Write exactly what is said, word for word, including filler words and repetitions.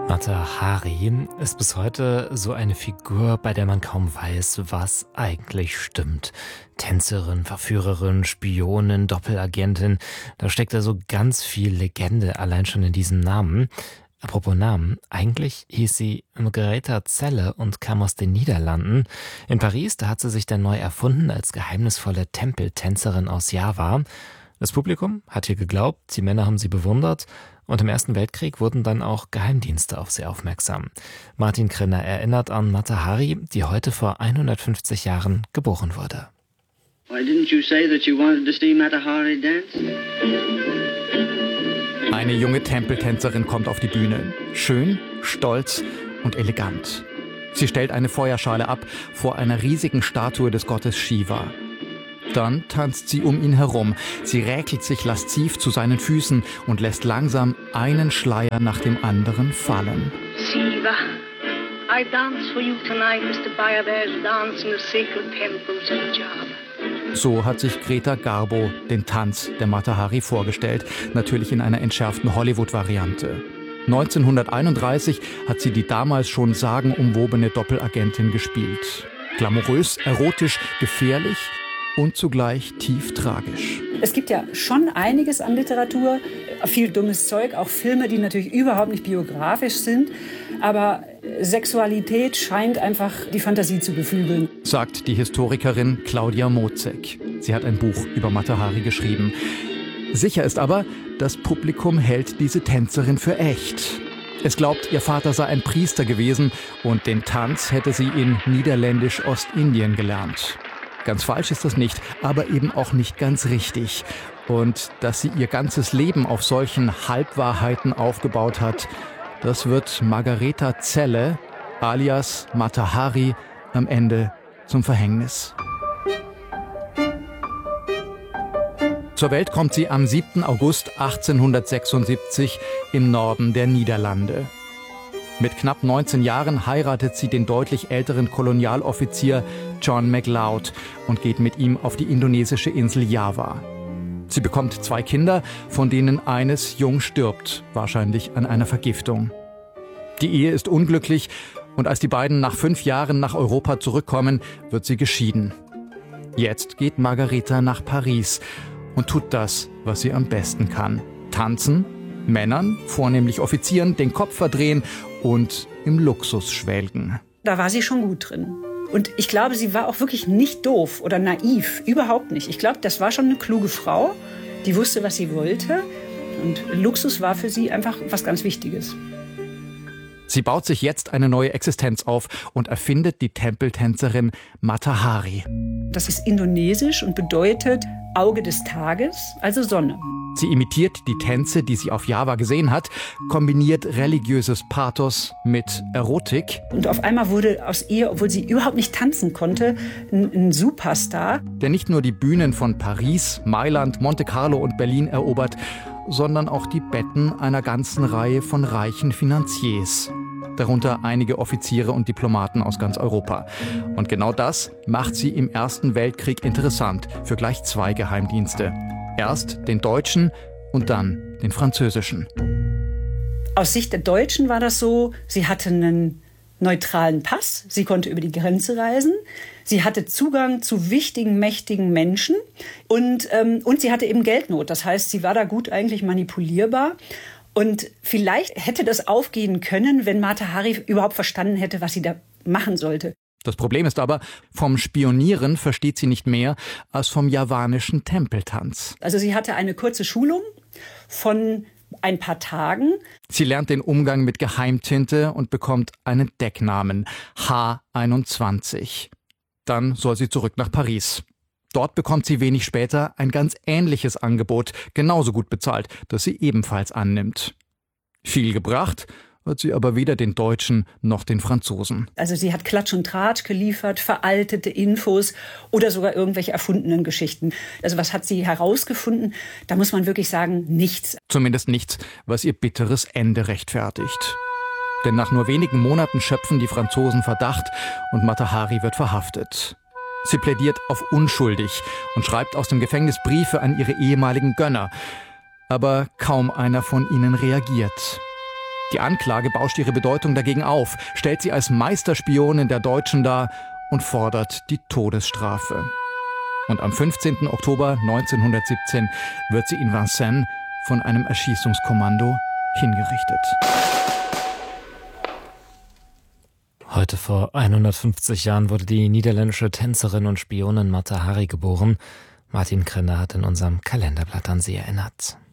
Mata Hari ist bis heute so eine Figur, bei der man kaum weiß, was eigentlich stimmt. Tänzerin, Verführerin, Spionin, Doppelagentin, da steckt da so ganz viel Legende allein schon in diesem Namen. Apropos Namen, eigentlich hieß sie Margaretha Zelle und kam aus den Niederlanden. In Paris, da hat sie sich dann neu erfunden als geheimnisvolle Tempeltänzerin aus Java. Das Publikum hat ihr geglaubt, die Männer haben sie bewundert und im Ersten Weltkrieg wurden dann auch Geheimdienste auf sie aufmerksam. Martin Krenner erinnert an Mata Hari, die heute vor hundertfünfzig Jahren geboren wurde. Why didn't you say that you wanted to see Mata Hari dance? Eine junge Tempeltänzerin kommt auf die Bühne. Schön, stolz und elegant. Sie stellt eine Feuerschale ab vor einer riesigen Statue des Gottes Shiva. Dann tanzt sie um ihn herum. Sie räkelt sich lasziv zu seinen Füßen und lässt langsam einen Schleier nach dem anderen fallen. Shiva, I dance for you tonight as the Bayabears dance in the sacred temples of Java. So hat sich Greta Garbo den Tanz der Mata Hari vorgestellt, natürlich in einer entschärften Hollywood-Variante. neunzehnhunderteinunddreißig hat sie die damals schon sagenumwobene Doppelagentin gespielt. Glamourös, erotisch, gefährlich und zugleich tief tragisch. Es gibt ja schon einiges an Literatur, viel dummes Zeug, auch Filme, die natürlich überhaupt nicht biografisch sind. Aber Sexualität scheint einfach die Fantasie zu beflügeln, sagt die Historikerin Claudia Mozek. Sie hat ein Buch über Mata Hari geschrieben. Sicher ist aber, das Publikum hält diese Tänzerin für echt. Es glaubt, ihr Vater sei ein Priester gewesen und den Tanz hätte sie in Niederländisch-Ostindien gelernt. Ganz falsch ist das nicht, aber eben auch nicht ganz richtig. Und dass sie ihr ganzes Leben auf solchen Halbwahrheiten aufgebaut hat, das wird Margaretha Zelle, alias Mata Hari, am Ende zum Verhängnis. Zur Welt kommt sie am siebten August achtzehnhundertsechsundsiebzig im Norden der Niederlande. Mit knapp neunzehn Jahren heiratet sie den deutlich älteren Kolonialoffizier John MacLeod und geht mit ihm auf die indonesische Insel Java. Sie bekommt zwei Kinder, von denen eines jung stirbt, wahrscheinlich an einer Vergiftung. Die Ehe ist unglücklich und als die beiden nach fünf Jahren nach Europa zurückkommen, wird sie geschieden. Jetzt geht Margaretha nach Paris und tut das, was sie am besten kann: tanzen, Männern, vornehmlich Offizieren, den Kopf verdrehen und im Luxus schwelgen. Da war sie schon gut drin. Und ich glaube, sie war auch wirklich nicht doof oder naiv, überhaupt nicht. Ich glaube, das war schon eine kluge Frau, die wusste, was sie wollte. Und Luxus war für sie einfach was ganz Wichtiges. Sie baut sich jetzt eine neue Existenz auf und erfindet die Tempeltänzerin Mata Hari. Das ist indonesisch und bedeutet Auge des Tages, also Sonne. Sie imitiert die Tänze, die sie auf Java gesehen hat, kombiniert religiöses Pathos mit Erotik. Und auf einmal wurde aus ihr, obwohl sie überhaupt nicht tanzen konnte, ein, ein Superstar. Der nicht nur die Bühnen von Paris, Mailand, Monte Carlo und Berlin erobert, sondern auch die Betten einer ganzen Reihe von reichen Finanziers. Darunter einige Offiziere und Diplomaten aus ganz Europa. Und genau das macht sie im Ersten Weltkrieg interessant für gleich zwei Geheimdienste. Erst den deutschen und dann den französischen. Aus Sicht der Deutschen war das so, sie hatte einen neutralen Pass, sie konnte über die Grenze reisen, sie hatte Zugang zu wichtigen, mächtigen Menschen und, ähm, und sie hatte eben Geldnot. Das heißt, sie war da gut eigentlich manipulierbar. Und vielleicht hätte das aufgehen können, wenn Mata Hari überhaupt verstanden hätte, was sie da machen sollte. Das Problem ist aber, vom Spionieren versteht sie nicht mehr als vom javanischen Tempeltanz. Also sie hatte eine kurze Schulung von ein paar Tagen. Sie lernt den Umgang mit Geheimtinte und bekommt einen Decknamen, H einundzwanzig. Dann soll sie zurück nach Paris. Dort bekommt sie wenig später ein ganz ähnliches Angebot, genauso gut bezahlt, das sie ebenfalls annimmt. Viel gebracht hat sie aber weder den Deutschen noch den Franzosen. Also sie hat Klatsch und Tratsch geliefert, veraltete Infos oder sogar irgendwelche erfundenen Geschichten. Also was hat sie herausgefunden? Da muss man wirklich sagen, nichts. Zumindest nichts, was ihr bitteres Ende rechtfertigt. Denn nach nur wenigen Monaten schöpfen die Franzosen Verdacht und Mata Hari wird verhaftet. Sie plädiert auf unschuldig und schreibt aus dem Gefängnis Briefe an ihre ehemaligen Gönner. Aber kaum einer von ihnen reagiert. Die Anklage bauscht ihre Bedeutung dagegen auf, stellt sie als Meisterspionin der Deutschen dar und fordert die Todesstrafe. Und am fünfzehnten Oktober neunzehnhundertsiebzehn wird sie in Vincennes von einem Erschießungskommando hingerichtet. Heute vor hundertfünfzig Jahren wurde die niederländische Tänzerin und Spionin Mata Hari geboren. Martin Krenner hat in unserem Kalenderblatt an sie erinnert.